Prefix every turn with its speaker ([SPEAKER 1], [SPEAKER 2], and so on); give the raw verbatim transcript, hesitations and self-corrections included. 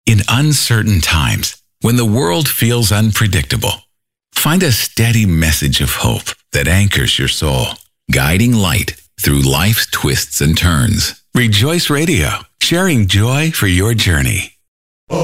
[SPEAKER 1] In uncertain times, when the world feels unpredictable, find a steady message of hope that anchors your soul, guiding light through life's twists and turns. Rejoice Radio, sharing joy for your journey.